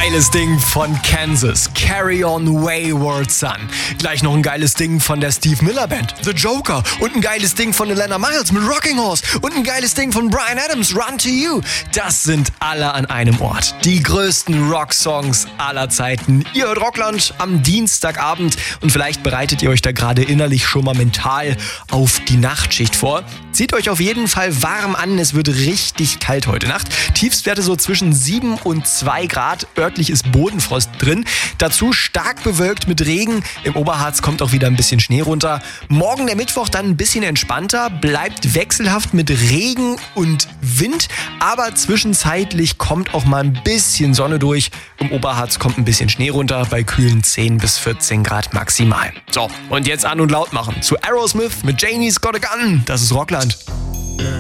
Geiles Ding von Kansas, Carry On Wayward Son. Gleich noch ein geiles Ding von der Steve Miller Band, The Joker. Und ein geiles Ding von Elena Miles mit Rocking Horse. Und ein geiles Ding von Bryan Adams, Run To You. Das sind alle an einem Ort. Die größten Rocksongs aller Zeiten. Ihr hört Rockland am Dienstagabend und vielleicht bereitet ihr euch da gerade innerlich schon mal mental auf die Nachtschicht vor. Zieht euch auf jeden Fall warm an, es wird richtig kalt heute Nacht. Tiefstwerte so zwischen 7 und 2 Grad, örtlich ist Bodenfrost drin. Dazu stark bewölkt mit Regen, im Oberharz kommt auch wieder ein bisschen Schnee runter. Morgen der Mittwoch dann ein bisschen entspannter, bleibt wechselhaft mit Regen und Wind, aber zwischenzeitlich kommt auch mal ein bisschen Sonne durch. Im Oberharz kommt ein bisschen Schnee runter, bei kühlen 10 bis 14 Grad maximal. So, und jetzt an und laut machen zu Aerosmith mit Janie's Got a Gun. Das ist Rockland.